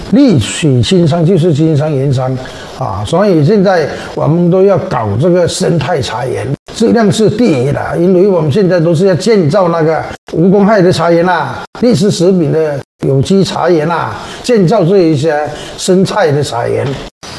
绿水青山就是金山银山啊，所以现在我们都要搞这个生态茶园，质量是第一的，因为我们现在都是要建造那个无公害的茶园啦，绿色食品的有机茶园啦，建造这一些生态的茶园。